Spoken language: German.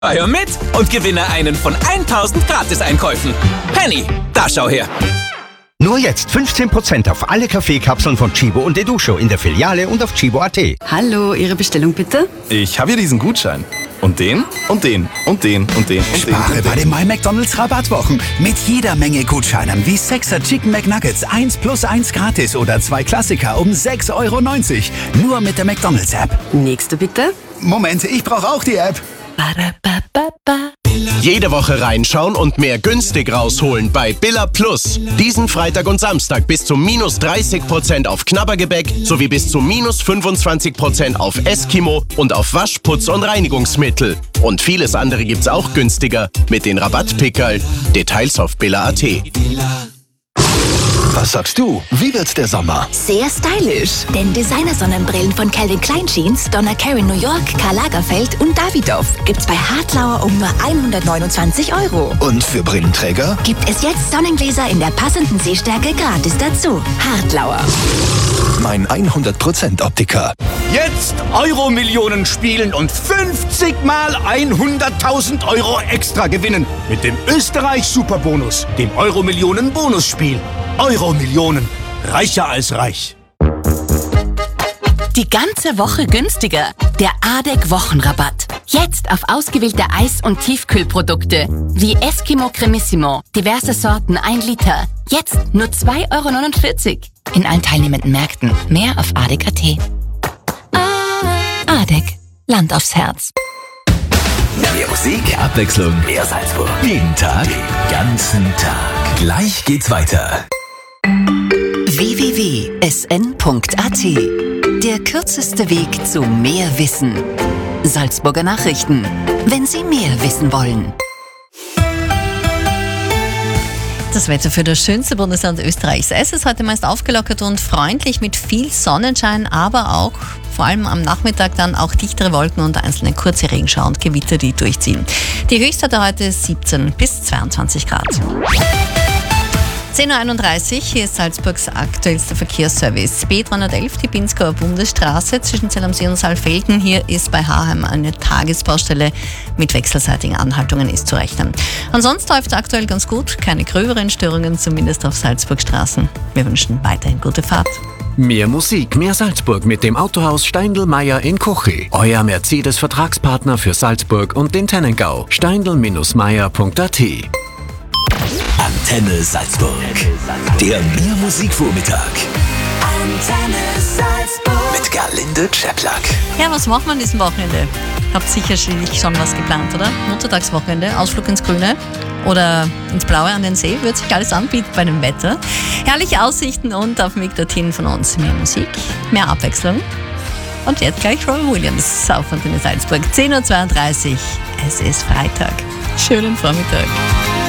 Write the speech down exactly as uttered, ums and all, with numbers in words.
Heuer mit und gewinne einen von tausend Gratis-Einkäufen. Penny, da schau her. Nur jetzt fünfzehn Prozent auf alle Kaffeekapseln von Chibo und Educho in der Filiale und auf chibo punkt at. Hallo, Ihre Bestellung bitte? Ich habe hier diesen Gutschein. Und den, und den, und den, und den, und den. Spare bei den My McDonald's Rabattwochen. Mit jeder Menge Gutscheinen wie sechser Chicken McNuggets eins plus eins gratis oder zwei Klassiker um sechs Euro neunzig. Nur mit der McDonald's App. Nächste bitte. Moment, ich brauche auch die App. Jede Woche reinschauen und mehr günstig rausholen bei Billa Plus. Diesen Freitag und Samstag bis zu minus dreißig Prozent auf Knabbergebäck sowie bis zu minus fünfundzwanzig Prozent auf Eskimo und auf Waschputz und Reinigungsmittel. Und vieles andere gibt's auch günstiger mit den Rabattpickerl. Details auf billa punkt at. Was sagst du? Wie wird der Sommer? Sehr stylisch. Denn Designer-Sonnenbrillen von Calvin Klein Jeans, Donna Karan New York, Karl Lagerfeld und Davidoff gibt's bei Hartlauer um nur hundertneunundzwanzig Euro. Und für Brillenträger? Gibt es jetzt Sonnengläser in der passenden Sehstärke gratis dazu. Hartlauer. Mein hundert Prozent Optiker. Jetzt Euro-Millionen spielen und fünfzig mal hunderttausend Euro extra gewinnen. Mit dem Österreich-Superbonus, dem Euro-Millionen-Bonusspiel. Euro-Millionen. Reicher als reich. Die ganze Woche günstiger. Der A D E C-Wochenrabatt. Jetzt auf ausgewählte Eis- und Tiefkühlprodukte wie Eskimo Cremissimo, diverse Sorten ein Liter. Jetzt nur zwei Euro neunundvierzig. In allen teilnehmenden Märkten. Mehr auf A D E C punkt at. A D E C. Land aufs Herz. Mehr Musik, mehr Abwechslung, mehr Salzburg. Jeden Tag, den ganzen Tag. Gleich geht's weiter. w w w punkt s n punkt a t. Der kürzeste Weg zu mehr Wissen. Salzburger Nachrichten. Wenn Sie mehr wissen wollen. Das Wetter für das schönste Bundesland Österreichs. Es ist heute meist aufgelockert und freundlich mit viel Sonnenschein, aber auch vor allem am Nachmittag dann auch dichtere Wolken und einzelne kurze Regenschauer und Gewitter, die durchziehen. Die Höchstwerte heute ist siebzehn bis zweiundzwanzig Grad. zehn Uhr einunddreißig, hier ist Salzburgs aktuellster Verkehrsservice. B dreihundertelf, die Pinzgauer Bundesstraße zwischen Zell am See und Saalfelden. Hier ist bei Haarheim eine Tagesbaustelle mit wechselseitigen Anhaltungen ist zu rechnen. Ansonsten läuft es aktuell ganz gut, keine gröberen Störungen, zumindest auf Salzburgstraßen. Wir wünschen weiterhin gute Fahrt. Mehr Musik, mehr Salzburg mit dem Autohaus Steindl-Meyer in Kochi. Euer Mercedes-Vertragspartner für Salzburg und den Tennengau. steindl Meyer punkt a t. Antenne Salzburg. Der Mehr Musikvormittag. Antenne Salzburg. Mit Gerlinde Czeplak. Ja, was macht man diesem Wochenende? Habt sicherlich schon was geplant, oder? Muttertagswochenende, Ausflug ins Grüne oder ins Blaue an den See. Wird sich alles anbieten bei dem Wetter. Herrliche Aussichten und auf dem Weg dorthin von uns mehr Musik, mehr Abwechslung. Und jetzt gleich Roy Williams auf Antenne Salzburg. zehn Uhr zweiunddreißig. Es ist Freitag. Schönen Vormittag.